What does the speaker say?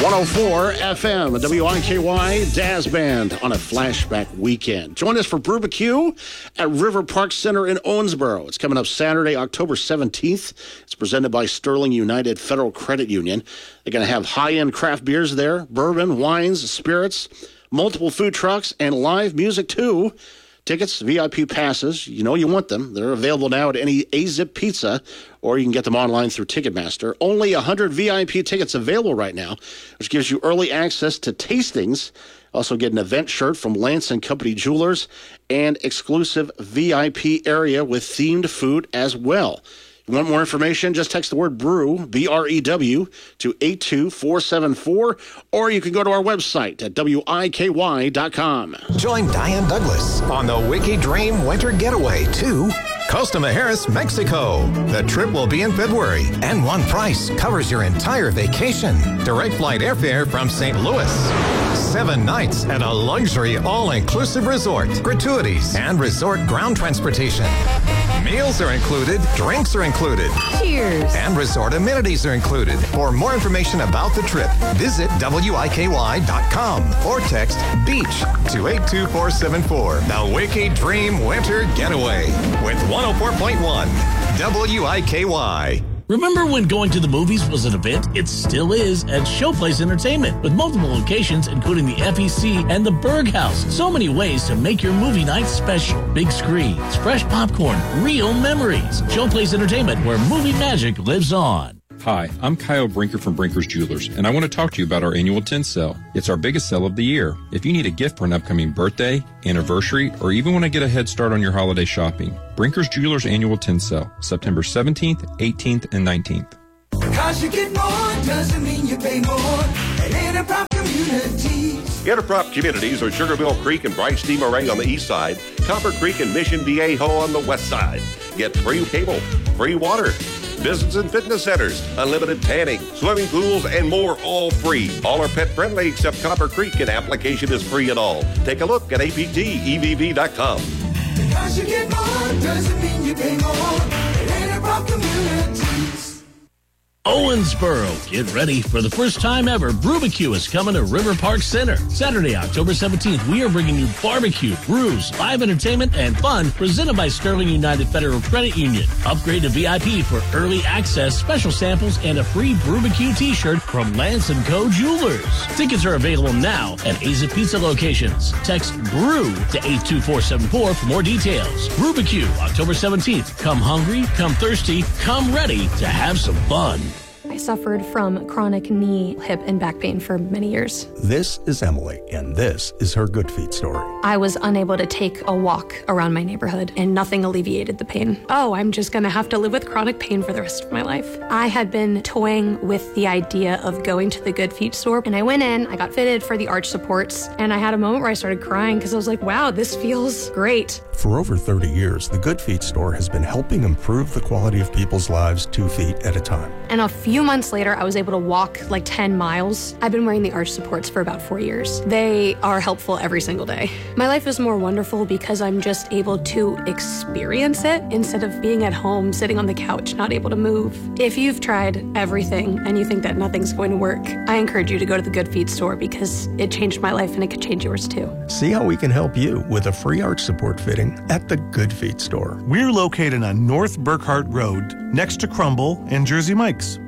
104 FM, WIKY Daz Band on a flashback weekend. Join us for Brewbecue at River Park Center in Owensboro. It's coming up Saturday, October 17th. It's presented by Sterling United Federal Credit Union. They're going to have high-end craft beers there, bourbon, wines, spirits, multiple food trucks, and live music, too. Tickets, VIP passes, you know you want them. They're available now at any A-Zip Pizza, or you can get them online through Ticketmaster. Only 100 VIP tickets available right now, which gives you early access to tastings. Also get an event shirt from Lance & Company Jewelers and exclusive VIP area with themed food as well. You want more information? Just text the word BREW, B-R-E-W, to 82474, or you can go to our website at WIKY.com. Join Diane Douglas on the Wiki Dream Winter Getaway to Costa Mujeres, Mexico. The trip will be in February, and one price covers your entire vacation. Direct flight airfare from St. Louis. 7 nights at a luxury all-inclusive resort. Gratuities and resort ground transportation. Meals are included, drinks are included. Cheers. And resort amenities are included. For more information about the trip, visit WIKY.com or text BEACH to 82474. The Wiki Dream Winter Getaway with 104.1 WIKY. Remember when going to the movies was an event? It still is at Showplace Entertainment, with multiple locations including the FEC and the Berg House. So many ways to make your movie night special. Big screens, fresh popcorn, real memories. Showplace Entertainment, where movie magic lives on. Hi, I'm Kyle Brinker from Brinker's Jewelers, and I want to talk to you about our annual 10 sale. It's our biggest sale of the year. If you need a gift for an upcoming birthday, anniversary, or even want to get a head start on your holiday shopping, Brinker's Jewelers annual 10 sale, September 17th, 18th, and 19th. Because you get more doesn't mean you pay more at Interprop Communities. Interprop Communities are Sugarmill Creek and Bright Steam Array on the east side, Copper Creek and Mission Viejo on the west side. Get free cable, free water, business and fitness centers, unlimited tanning, swimming pools, and more, all free. All are pet friendly except Copper Creek, and application is free and all. Take a look at aptevv.com. Because you get more doesn't mean you pay more at Interprop Communities. Owensboro, get ready. For the first time ever, Brewbecue is coming to River Park Center. Saturday, October 17th, we are bringing you barbecue, brews, live entertainment, and fun presented by Sterling United Federal Credit Union. Upgrade to VIP for early access, special samples, and a free Brewbecue t-shirt from Lance & Co. Jewelers. Tickets are available now at A-Zip Pizza locations. Text BREW to 82474 for more details. Brewbecue, October 17th. Come hungry, come thirsty, come ready to have some fun. I suffered from chronic knee, hip, and back pain for many years. This is Emily, and this is her Good Feet story. I was unable to take a walk around my neighborhood, and nothing alleviated the pain. Oh, I'm just going to have to live with chronic pain for the rest of my life. I had been toying with the idea of going to the Good Feet store, and I went in, I got fitted for the arch supports, and I had a moment where I started crying because I was like, wow, this feels great. For over 30 years, the Good Feet store has been helping improve the quality of people's lives 2 feet at a time. And a few months later, I was able to walk like 10 miles. I've been wearing the arch supports for about 4 years. They are helpful every single day. My life is more wonderful because I'm just able to experience it instead of being at home, sitting on the couch, not able to move. If you've tried everything and you think that nothing's going to work, I encourage you to go to the Good Feet store because it changed my life and it could change yours too. See how we can help you with a free arch support fitting at the Good Feet store. We're located on North Burkhart Road, next to Crumble and Jersey Mike's.